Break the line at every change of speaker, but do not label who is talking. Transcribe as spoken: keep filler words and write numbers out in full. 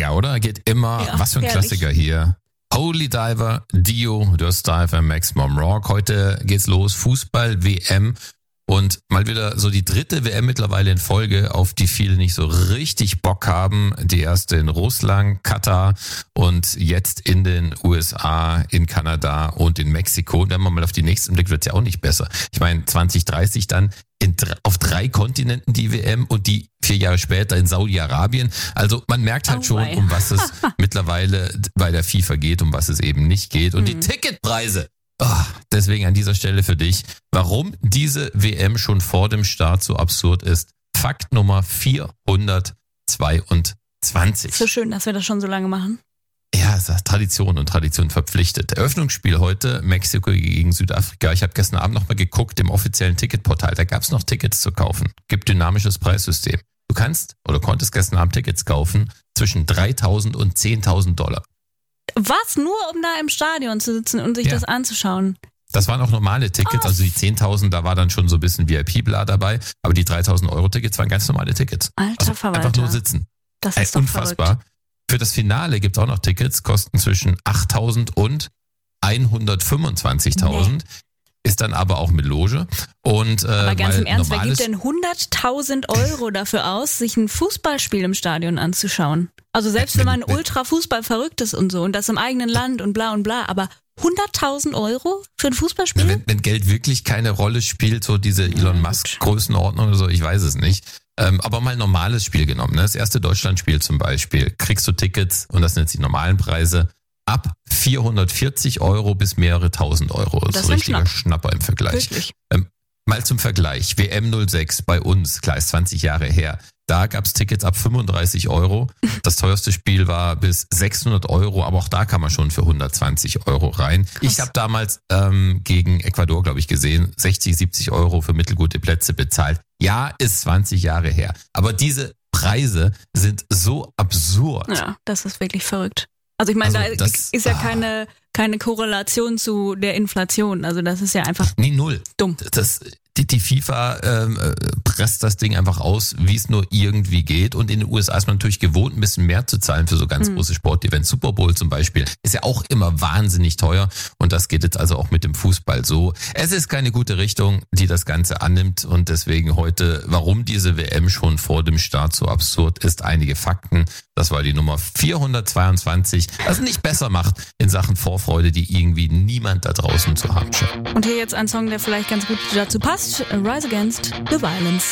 Ja, oder? Geht immer.
Ja,
was für ein
herrlich.
Klassiker hier. Holy Diver, Dio, Durst Diver, Maximum Rock. Heute geht's los. Fußball, W M. Und mal wieder so die dritte W M mittlerweile in Folge, auf die viele nicht so richtig Bock haben. Die erste in Russland, Katar und jetzt in den U S A, in Kanada und in Mexiko. Und wenn man mal auf die nächsten blickt, wird's ja auch nicht besser. Ich meine, zwanzig dreißig dann in, auf drei Kontinenten die W M und die vier Jahre später in Saudi-Arabien. Also man merkt halt
Oh
schon,
wei.
um was es mittlerweile bei der FIFA geht, um was es eben nicht geht. Und die Ticketpreise. Oh, deswegen an dieser Stelle für dich, warum diese W M schon vor dem Start so absurd ist. Fakt Nummer vierhundertzweiundzwanzig.
So schön, dass wir das schon so lange machen.
Ja, es ist Tradition und Tradition verpflichtet. Eröffnungsspiel heute, Mexiko gegen Südafrika. Ich habe gestern Abend nochmal geguckt im offiziellen Ticketportal. Da gab es noch Tickets zu kaufen. Gibt dynamisches Preissystem. Du kannst oder konntest gestern Abend Tickets kaufen zwischen dreitausend und zehntausend Dollar.
Was? Nur um da im Stadion zu sitzen und sich
Ja.
das anzuschauen?
Das waren auch normale Tickets, also die zehntausend, da war dann schon so ein bisschen V I P-Bla dabei, aber die dreitausend Euro Tickets waren ganz normale Tickets.
Alter
Also
Verwalter.
einfach nur sitzen.
Das
Ey,
ist doch
unfassbar.
verrückt.
Für das Finale gibt es auch noch Tickets, kosten zwischen achttausend und hundertfünfundzwanzigtausend. Ist dann aber auch mit Loge. Und, äh,
Aber ganz
mal
im Ernst, wer
normales,
gibt denn hunderttausend Euro dafür aus, sich ein Fußballspiel im Stadion anzuschauen? Also selbst wenn man ultra Fußball verrückt ist und so und das im eigenen Land und bla und bla, aber hunderttausend Euro für ein Fußballspiel?
wenn, wenn Geld wirklich keine Rolle spielt, so diese Elon Musk Größenordnung oder so, ich weiß es nicht. Ähm, aber mal ein normales Spiel genommen, ne? Das erste Deutschlandspiel zum Beispiel, kriegst du Tickets, und das sind jetzt die normalen Preise, ab vierhundertvierzig Euro bis mehrere tausend Euro. Das,
Das
ist
ist
ein
ein
richtiger
Schnapp.
Schnapper im Vergleich.
Wirklich?
Ähm, mal zum Vergleich, W M null sechs bei uns, klar ist zwanzig Jahre her, da gab's Tickets ab fünfunddreißig Euro. Das teuerste Spiel war bis sechshundert Euro, aber auch da kann man schon für hundertzwanzig Euro rein. Ich habe damals ähm, gegen Ecuador, glaube ich, gesehen, sechzig, siebzig Euro für mittelgute Plätze bezahlt. Ja, ist zwanzig Jahre her. Aber diese Preise sind so absurd.
Ja, das ist wirklich verrückt. Also ich meine,
Also
da
das-
ist ja
ah.
keine, keine Korrelation zu der Inflation. Also das ist ja einfach
Nee, null.
dumm.
Das, die, die FIFA ähm, äh, presst das Ding einfach aus, wie es nur irgendwie geht. Und in den U S A ist man natürlich gewohnt, ein bisschen mehr zu zahlen für so ganz
Mhm.
große Sportevents. Super Bowl zum Beispiel ist ja auch immer wahnsinnig teuer. Und das geht jetzt also auch mit dem Fußball so. Es ist keine gute Richtung, die das Ganze annimmt. Und deswegen heute, warum diese W M schon vor dem Start so absurd ist, einige Fakten. Das war die Nummer vierhundertzweiundzwanzig, was nicht besser macht in Sachen Vorfreude, die irgendwie niemand da draußen zu haben scheint.
Und hier jetzt ein Song, der vielleicht ganz gut dazu passt. Rise Against the Violence.